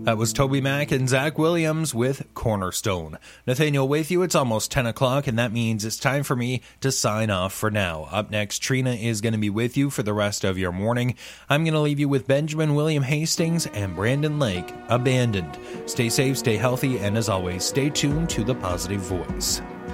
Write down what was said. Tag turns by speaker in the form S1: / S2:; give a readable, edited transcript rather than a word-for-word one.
S1: That was Toby Mack and Zach Williams with Cornerstone. Nathaniel with you. It's almost 10 o'clock, and that means it's time for me to sign off for now. Up next, Trina is going to be with you for the rest of your morning. I'm going to leave you with Benjamin William Hastings and Brandon Lake, Abandoned. Stay safe, stay healthy, and as always, stay tuned to The Positive Voice.